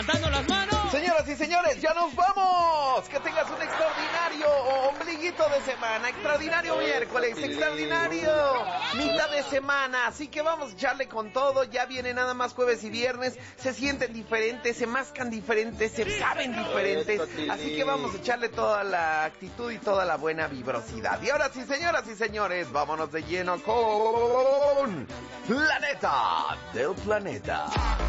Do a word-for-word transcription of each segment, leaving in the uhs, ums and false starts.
Levantando las manos. Señoras y señores, ya nos vamos. Que tengas un extraordinario ombliguito de semana, extraordinario miércoles, extraordinario mitad de semana. Así que vamos a echarle con todo. Ya viene nada más jueves y viernes. Se sienten diferentes, se mascan diferentes, se saben diferentes. Así que vamos a echarle toda la actitud y toda la buena vibrosidad. Y ahora sí, señoras y señores, vámonos de lleno con la neta del planeta.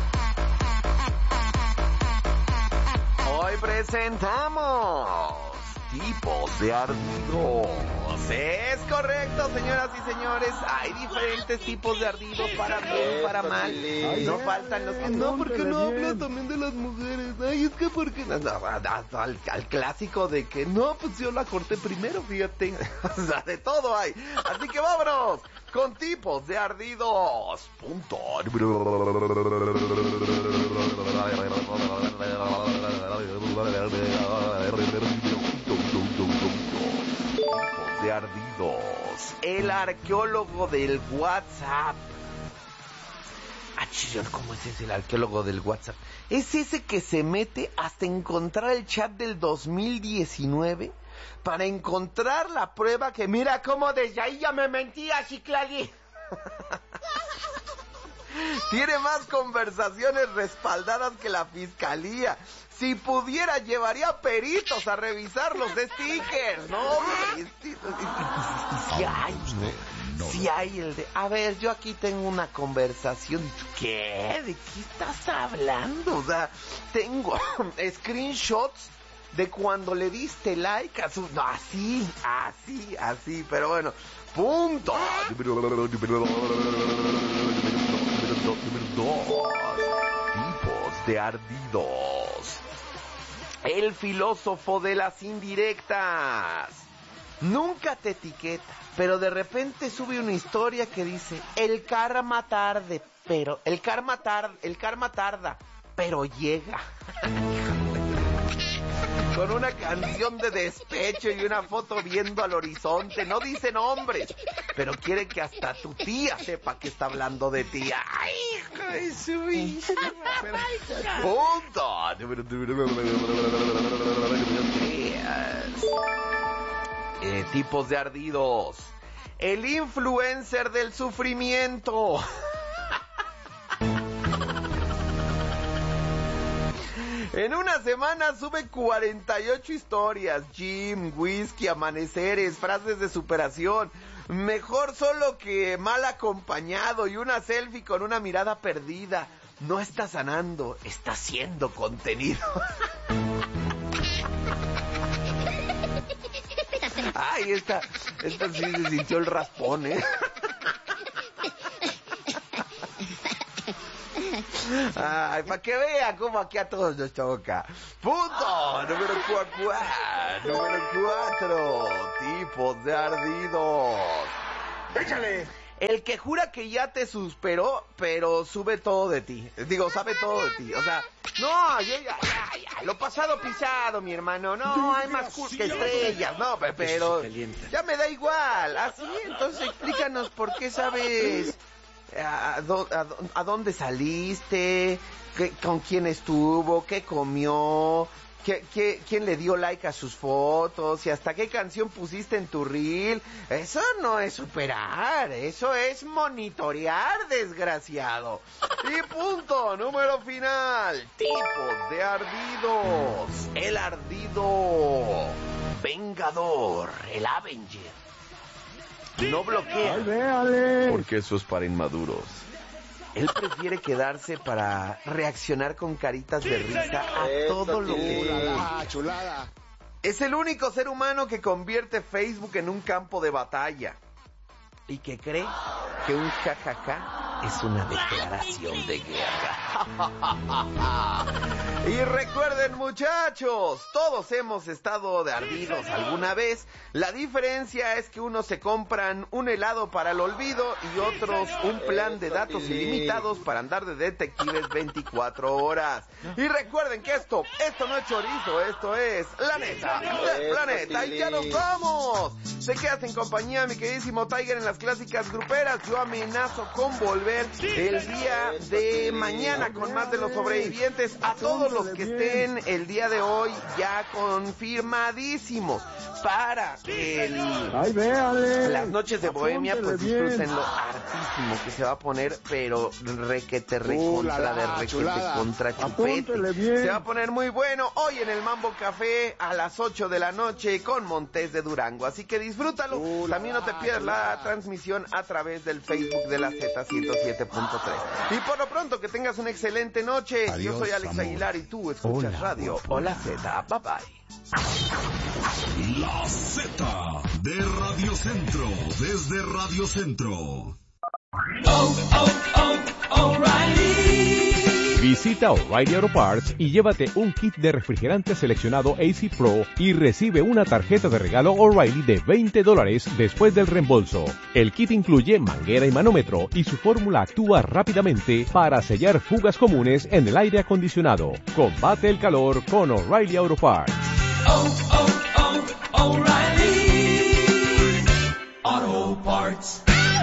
Hoy presentamos tipos de ardidos. Es correcto, señoras y señores. Hay diferentes tipos de ardidos, para bien, para mal. No faltan los que no, porque no hablas también de las mujeres. Ay, es que porque no, no, al, al clásico de que no, pues yo la corté primero, fíjate. O sea, de todo hay. Así que vámonos con tipos de ardidos. Punto. De ardidos. El arqueólogo del WhatsApp. Ah, chillón, ¿cómo es ese el arqueólogo del WhatsApp? Es ese que se mete hasta encontrar el chat del dos mil diecinueve para encontrar la prueba que mira cómo desde ahí ya me mentía, Chiclali. Tiene más conversaciones respaldadas que la fiscalía. Si pudiera, llevaría peritos a revisar los stickers. No, hombre. Y si hay, ¿no? Si hay el de... A ver, yo aquí tengo una conversación. ¿Qué? ¿De qué estás hablando? O sea, tengo screenshots de cuando le diste like a su... No, así, así, así. Pero bueno, punto. Número dos. Tipos de ardidos. El filósofo de las indirectas. Nunca te etiqueta, pero de repente sube una historia que dice: el karma tarde, pero... El karma tarda, el karma tarda, pero llega. Con una canción de despecho y una foto viendo al horizonte. No dice nombres, pero quiere que hasta tu tía sepa que está hablando de ti. ¡Ay, hijo de su hija! ¡Punto! Eh, tipos de ardidos. El influencer del sufrimiento. En una semana sube cuarenta y ocho historias, gym, whisky, amaneceres, frases de superación, mejor solo que mal acompañado y una selfie con una mirada perdida. No está sanando, está haciendo contenido. Ay, esta, esta sí se sintió el raspón, ¿eh? Ay, para que vea cómo aquí a todos nos toca. Punto número cuatro. Número cuatro. Tipos de ardidos. Échale. El que jura que ya te superó, pero sube todo de ti. Digo, sabe todo de ti. O sea, no, yo ya, ya, ya, lo pasado pisado, mi hermano. No, hay más cool que estrellas. No, pero ya me da igual. Así, entonces explícanos por qué sabes... A, do, a, a dónde saliste, qué, con quién estuvo, qué comió, qué, qué, quién le dio like a sus fotos y hasta qué canción pusiste en tu reel. Eso no es superar, eso es monitorear, desgraciado. Y punto número final. Tipos de ardidos. El ardido vengador, el Avenger. No bloquea. Ay, véale. Porque eso es para inmaduros. Él prefiere quedarse para reaccionar con caritas de risa a todo lo que... Chulada, chulada. Es el único ser humano que convierte Facebook en un campo de batalla y que cree que un jajaja es una declaración de guerra. Y recuerden, muchachos, todos hemos estado de ardidos alguna vez. La diferencia es que unos se compran un helado para el olvido y otros un plan de datos ilimitados para andar de detectives veinticuatro horas. Y recuerden que esto, esto no es chorizo, esto es la neta del planeta. Y ya nos vamos. Te quedas en compañía, mi queridísimo Tiger, en las clásicas gruperas. Yo amenazo con volver el día de mañana con más de Los Sobrevivientes. A todos los que estén el día de hoy ya confirmadísimos para el... Ay, véale. Las noches de Bohemia, pues disfrútenlo hartísimo, que se va a poner, pero requete recontra uh, la, la, de requete chulada. Contra chupete. Se va a poner muy bueno hoy en el Mambo Café a las ocho de la noche con Montés de Durango. Así que disfrútalo. Uh, También no te pierdas la transmisión a través del Facebook de la Z ciento siete punto tres. Y por lo pronto, que tengas una excelente noche. Adiós, Yo soy Alex amor. Aguilar y tú escuchas Hola. Radio Hola Z. Bye bye. La Z de Radio Centro, desde Radio Centro. Oh, oh, oh, O'Reilly. Visita O'Reilly Auto Parts y llévate un kit de refrigerante seleccionado A C Pro y recibe una tarjeta de regalo O'Reilly de veinte dólares después del reembolso. El kit incluye manguera y manómetro y su fórmula actúa rápidamente para sellar fugas comunes en el aire acondicionado. Combate el calor con O'Reilly Auto Parts. Oh, oh, oh, O'Reilly Auto Parts.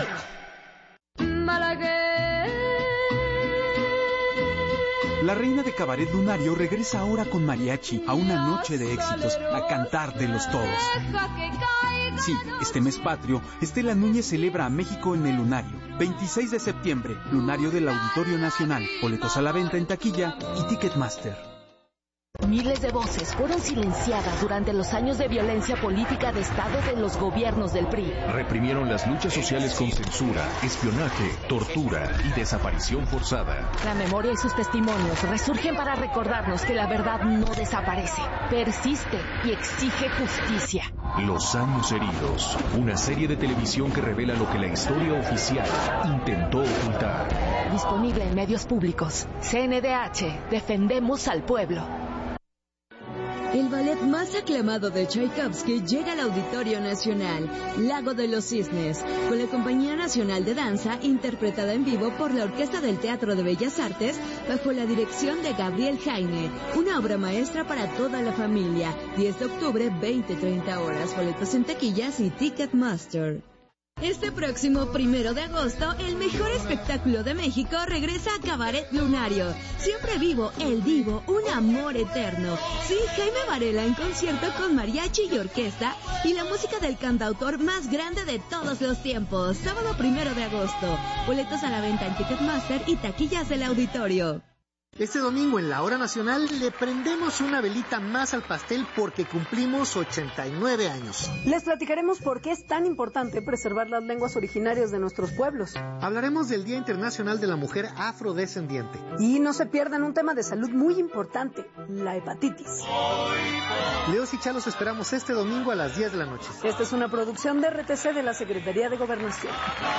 La reina de Cabaret Lunario regresa ahora con mariachi a una noche de éxitos, a cantar de los todos. Sí, este mes patrio, Estela Núñez celebra a México en el Lunario. veintiséis de septiembre, Lunario del Auditorio Nacional. Boletos a la venta en taquilla y Ticketmaster. Miles de voces fueron silenciadas durante los años de violencia política de Estado de los gobiernos del P R I. Reprimieron las luchas sociales con censura, espionaje, tortura y desaparición forzada. La memoria y sus testimonios resurgen para recordarnos que la verdad no desaparece, persiste y exige justicia. Los años heridos, una serie de televisión que revela lo que la historia oficial intentó ocultar. Disponible en medios públicos. C N D H, defendemos al pueblo. El ballet más aclamado de Tchaikovsky llega al Auditorio Nacional, Lago de los Cisnes, con la Compañía Nacional de Danza, interpretada en vivo por la Orquesta del Teatro de Bellas Artes, bajo la dirección de Gabriel Jaime. Una obra maestra para toda la familia. diez de octubre, veinte treinta horas. Boletos en taquillas y Ticketmaster. Este próximo primero de agosto, el mejor espectáculo de México regresa a Cabaret Lunario. Siempre vivo, el divo, un amor eterno. Sí, Jaime Varela en concierto con mariachi y orquesta y la música del cantautor más grande de todos los tiempos. Sábado primero de agosto. Boletos a la venta en Ticketmaster y taquillas del auditorio. Este domingo en la Hora Nacional le prendemos una velita más al pastel porque cumplimos ochenta y nueve años. Les platicaremos por qué es tan importante preservar las lenguas originarias de nuestros pueblos. Hablaremos del Día Internacional de la Mujer Afrodescendiente. Y no se pierdan un tema de salud muy importante, la hepatitis. Leos y Chalos esperamos este domingo a las diez de la noche. Esta es una producción de R T C de la Secretaría de Gobernación.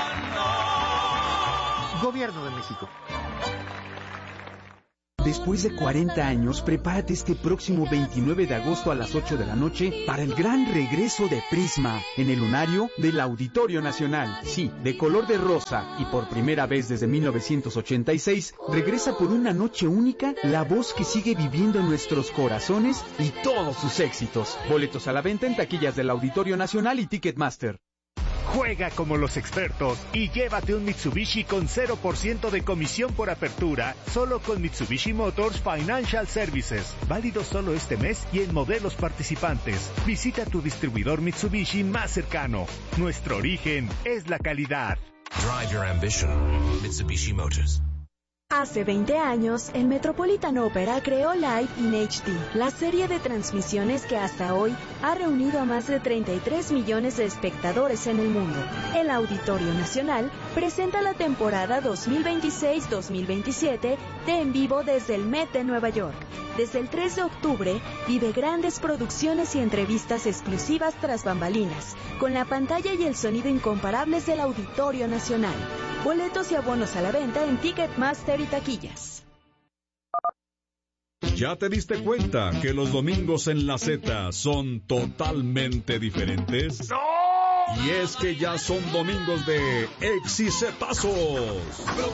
Gobierno de México. Después de cuarenta años, prepárate este próximo veintinueve de agosto a las ocho de la noche para el gran regreso de Prisma en el Lunario del Auditorio Nacional. Sí, de color de rosa y por primera vez desde mil novecientos ochenta y seis, regresa por una noche única la voz que sigue viviendo en nuestros corazones y todos sus éxitos. Boletos a la venta en taquillas del Auditorio Nacional y Ticketmaster. Juega como los expertos y llévate un Mitsubishi con cero por ciento de comisión por apertura, solo con Mitsubishi Motors Financial Services. Válido solo este mes y en modelos participantes. Visita tu distribuidor Mitsubishi más cercano. Nuestro origen es la calidad. Drive your ambition. Mitsubishi Motors. Hace veinte años, el Metropolitan Opera creó Live in H D, la serie de transmisiones que hasta hoy ha reunido a más de treinta y tres millones de espectadores en el mundo. El Auditorio Nacional presenta la temporada dos mil veintiséis dos mil veintisiete de En Vivo desde el Met de Nueva York. Desde el tres de octubre, vive grandes producciones y entrevistas exclusivas tras bambalinas, con la pantalla y el sonido incomparables del Auditorio Nacional. Boletos y abonos a la venta en Ticketmaster y taquillas. ¿Ya te diste cuenta que los domingos en la Z son totalmente diferentes? ¡No! Y es que ya son domingos de exicetazos.